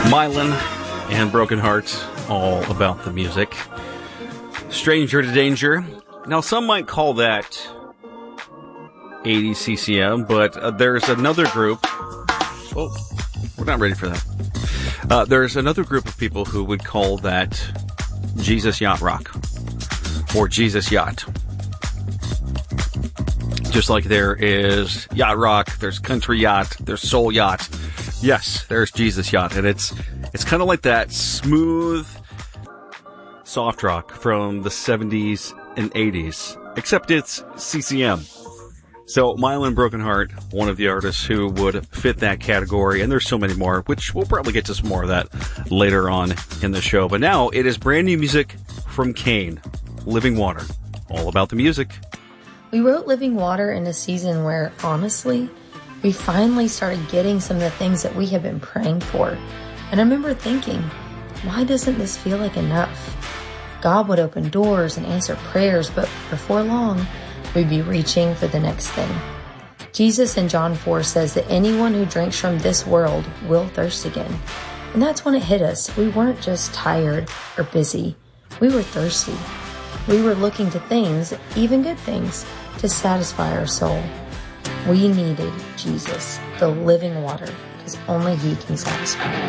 Mylan and Broken Hearts, all about the music. Stranger to Danger. Now, some might call that 80 CCM, but there's another group. Oh, we're not ready for that. There's another group of people who would call that Jesus Yacht Rock or Jesus Yacht. Just like there is yacht rock, there's country yacht, there's soul yacht. Yes, there's Jesus Yacht, and it's kind of like that smooth, soft rock from the 70s and 80s, except it's CCM. So, Mylan Broken Heart, one of the artists who would fit that category, and there's so many more, which we'll probably get to some more of that later on in the show. But now, it is brand new music from Kane, Living Water, all about the music. We wrote Living Water in a season where, honestly, we finally started getting some of the things that we have been praying for. And I remember thinking, why doesn't this feel like enough? God would open doors and answer prayers, but before long, we'd be reaching for the next thing. Jesus in John 4 says that anyone who drinks from this world will thirst again. And that's when it hit us. We weren't just tired or busy. We were thirsty. We were looking to things, even good things, to satisfy our soul. We needed Jesus, the living water, because only He can satisfy.